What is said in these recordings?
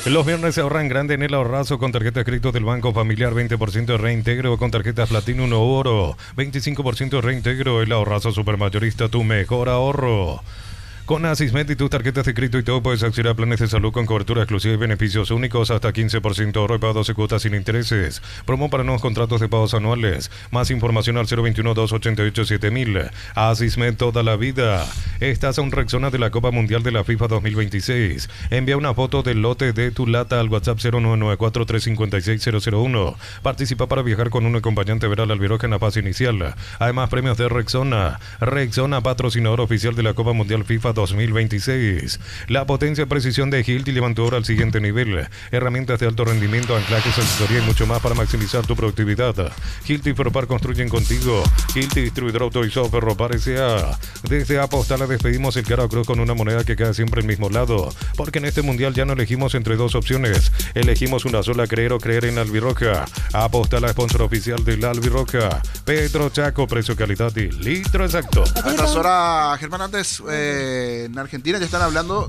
Los viernes se ahorran grande en el ahorrazo con tarjetas crédito del Banco Familiar, 20% de reintegro con tarjetas Platinum o Oro, 25% de reintegro. El ahorrazo supermayorista, tu mejor ahorro. Con Asismet y tus tarjetas de crédito y todo puedes acceder a planes de salud con cobertura exclusiva y beneficios únicos, hasta 15% ahorro y pago 12 cuotas sin intereses. Promo para nuevos contratos de pagos anuales. Más información al 021-288-7000. Asismet, toda la vida. Estás a un Rexona de la Copa Mundial de la FIFA 2026. Envía una foto del lote de tu lata al WhatsApp 0994-356-001. Participa para viajar con un acompañante veral Albirroja en la fase inicial. Además, premios de Rexona. Rexona, patrocinador oficial de la Copa Mundial FIFA 2026. La potencia y precisión de Hilti levantó ahora al siguiente nivel. Herramientas de alto rendimiento, anclajes, asesoría y mucho más para maximizar tu productividad. Hilti y Ferropar construyen contigo. Hilti, distribuidor autorizado Ferropar S.A. Desde Apostala despedimos el Caro Cruz con una moneda que queda siempre al mismo lado, porque en este mundial ya no elegimos entre dos opciones. Elegimos una sola: creer o creer en Albirroja. Apostala, sponsor oficial de la Albirroja. Petro Chaco, precio, calidad y litro exacto. A estas horas, Germán, antes en Argentina ya están hablando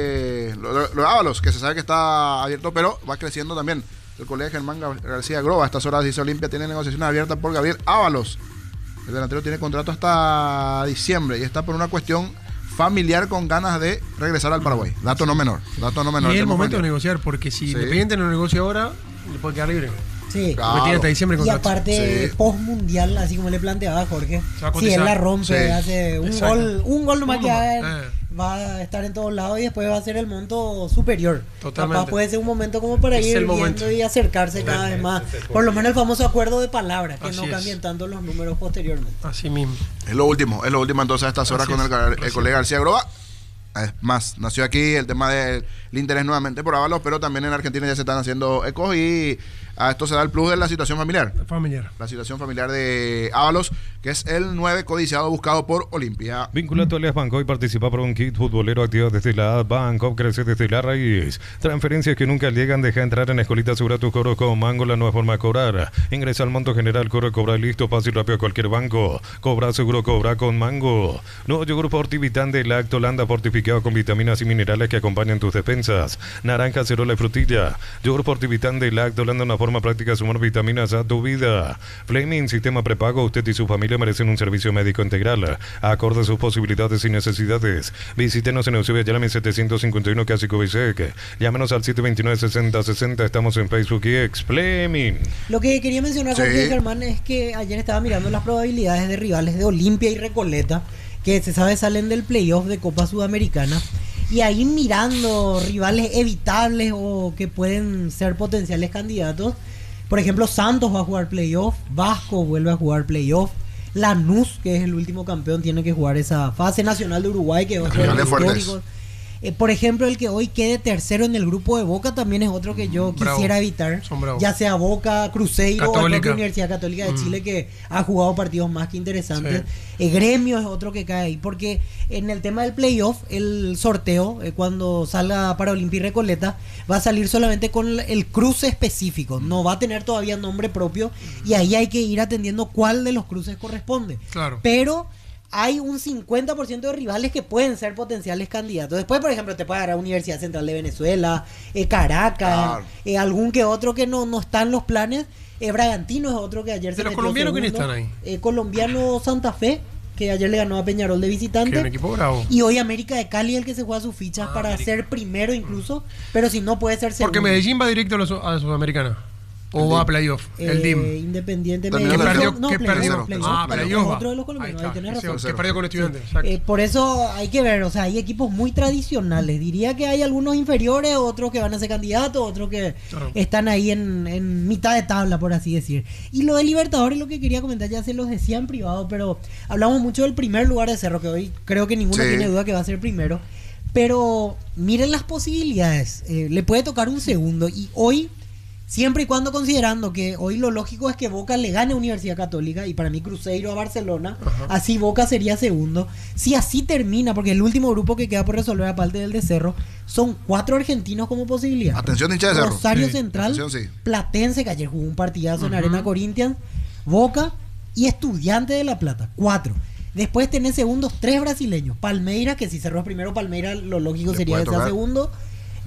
de los Ábalos, que se sabe que está abierto, pero va creciendo también. El colega Germán García Groba, a estas horas dice Olimpia tiene negociaciones abiertas por Gabriel Ábalos. El delantero tiene contrato hasta diciembre y está por una cuestión familiar con ganas de regresar al Paraguay. Dato no menor. Y es el momento de negociar, porque si Independiente no negocia ahora, le puede quedar libre. Sí, claro. Tiene hasta diciembre y aparte post mundial, así como le planteaba Jorge, si él la rompe, hace un gol nomás que va a estar en todos lados y después va a ser el monto superior. Totalmente. Capaz puede ser un momento como para ir viendo y acercarse cada vez más. Por lo menos el famoso acuerdo de palabras, que no cambien tanto los números posteriormente. Así mismo. Es lo último entonces a estas horas con el colega García Groba. Es más, nació aquí el tema del interés nuevamente por Ábalos, pero también en Argentina ya se están haciendo ecos y a esto se da el plus de la situación familiar. La situación familiar de Ábalos, que es el 9 codiciado buscado por Olimpia. Vincula tu alias Banco y participa por un kit futbolero activo desde la Banco, crece desde la raíz. Transferencias que nunca llegan, deja entrar en Escolita, asegura tus cobros con Mango, la nueva forma de cobrar. Ingresa al monto general, corre, cobra listo, fácil, rápido a cualquier banco. Cobra seguro, cobra con Mango. Nuevo yogur Fortivitán de Lactolanda, fortificado con vitaminas y minerales que acompañan tus defensas. Naranja, cerola y frutilla. Yogur Fortivitán de Lactolanda, una forma práctica de sumar vitaminas a tu vida. Fleming, sistema prepago. Usted y su familia merecen un servicio médico integral, acorde a sus posibilidades y necesidades. Visítenos en Eusebio Yalami 751, casi Cubisec. Llámenos al 729-6060. Estamos en Facebook y X. Fleming. Lo que quería mencionar con Germán es que ayer estaba mirando las probabilidades de rivales de Olimpia y Recoleta, que se sabe salen del playoff de Copa Sudamericana. Y ahí mirando rivales evitables o que pueden ser potenciales candidatos. Por ejemplo, Santos va a jugar playoff, Vasco vuelve a jugar playoff, Lanús, que es el último campeón, tiene que jugar esa fase. Nacional de Uruguay, que va a ser histórico. Por ejemplo, el que hoy quede tercero en el grupo de Boca también es otro que yo quisiera evitar. Ya sea Boca, Cruzeiro o la Universidad Católica de Chile, que ha jugado partidos más que interesantes. Gremio es otro que cae ahí, porque en el tema del playoff, el sorteo, cuando salga para Olimpia y Recoleta, va a salir solamente con el cruce específico. No va a tener todavía nombre propio y ahí hay que ir atendiendo cuál de los cruces corresponde. Pero hay un 50% de rivales que pueden ser potenciales candidatos. Después, por ejemplo, te puede dar a Universidad Central de Venezuela, Caracas, algún que otro que no está en los planes. Bragantino es otro que ayer se metió. ¿De los colombianos quiénes están ahí? Colombiano Santa Fe, que ayer le ganó a Peñarol de visitante. Que un equipo bravo. Y hoy América de Cali, el que se juega sus fichas para ser primero incluso, pero si no puede ser segundo. Porque Medellín va directo a la Sudamericana. ¿O va a playoff? El DIM. Independiente. ¿Qué perdió? Playoff. Otro de los colombianos. Ahí tenés razón. Que perdió con Estudiantes. Por eso hay que ver, o sea, hay equipos muy tradicionales. Diría que hay algunos inferiores, otros que van a ser candidatos, otros que están ahí en mitad de tabla, por así decir. Y lo de Libertadores, lo que quería comentar, ya se los decía en privado, pero hablamos mucho del primer lugar de Cerro, que hoy creo que ninguno tiene duda que va a ser primero. Pero miren las posibilidades. Le puede tocar un segundo. Y hoy, siempre y cuando considerando que hoy lo lógico es que Boca le gane a Universidad Católica y para mí Cruzeiro a Barcelona, así Boca sería segundo. Si así termina, porque el último grupo que queda por resolver aparte del de Cerro, son 4 argentinos como posibilidad. Atención, hincha de Cerro. Rosario Central, Platense, que ayer jugó un partidazo en Arena Corinthians, Boca y Estudiantes de La Plata, 4. Después tenés segundos 3 brasileños. Palmeiras, que si cerró primero Palmeiras, lo lógico sería que sea segundo.